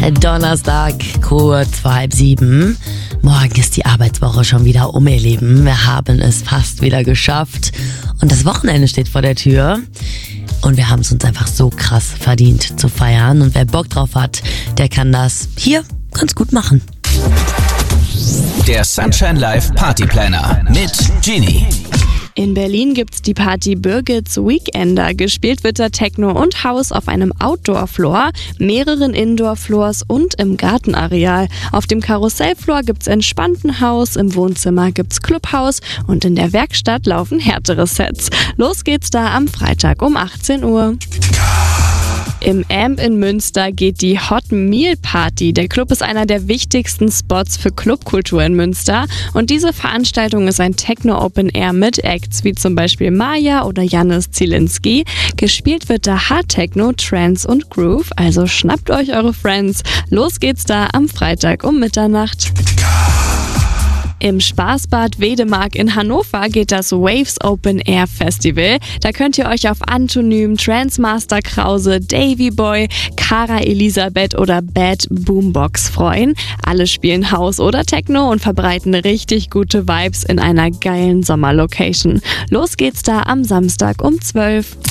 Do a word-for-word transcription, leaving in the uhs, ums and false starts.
Donnerstag, kurz vor halb sieben. Morgen ist die Arbeitswoche schon wieder um, ihr Lieben. Wir haben es fast wieder geschafft. Und das Wochenende steht vor der Tür. Und wir haben es uns einfach so krass verdient zu feiern. Und wer Bock drauf hat, der kann das hier ganz gut machen. Der Sunshine Live Party Planner mit Genie. In Berlin gibt's die Party Birgit's Weekender. Gespielt wird da Techno und House auf einem Outdoor-Floor, mehreren Indoor-Floors und im Gartenareal. Auf dem Karussellfloor gibt's entspannten House, im Wohnzimmer gibt's Clubhouse und in der Werkstatt laufen härtere Sets. Los geht's da am Freitag um achtzehn Uhr. Im Amp in Münster geht die Hot Meal Party. Der Club ist einer der wichtigsten Spots für Clubkultur in Münster. Und diese Veranstaltung ist ein Techno-Open Air mit Acts wie zum Beispiel Maya oder Janis Zielinski. Gespielt wird da Hard Techno, Trance und Groove. Also schnappt euch eure Friends. Los geht's da am Freitag um Mitternacht. Im Spaßbad Wedemark in Hannover geht das Waves Open Air Festival. Da könnt ihr euch auf Antonym, Transmaster Krause, Davy Boy, Cara Elisabeth oder Bad Boombox freuen. Alle spielen House oder Techno und verbreiten richtig gute Vibes in einer geilen Sommerlocation. Los geht's da am Samstag um zwölf.